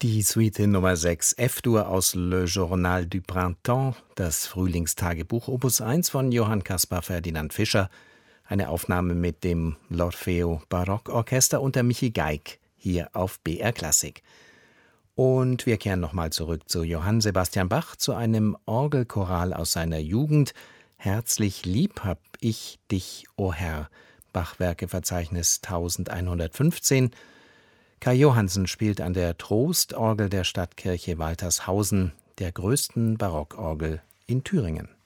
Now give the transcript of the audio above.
Die Suite Nummer 6, F-Dur aus Le Journal du Printemps, das Frühlingstagebuch Opus 1 von Johann Caspar Ferdinand Fischer, eine Aufnahme mit dem L'Orfeo Barockorchester unter Michi Geig, hier auf BR Klassik. Und wir kehren nochmal zurück zu Johann Sebastian Bach, zu einem Orgelchoral aus seiner Jugend. Herzlich lieb hab ich dich, o Herr, Bachwerkeverzeichnis 1115. Kai Johansen spielt an der Trostorgel der Stadtkirche Waltershausen, der größten Barockorgel in Thüringen.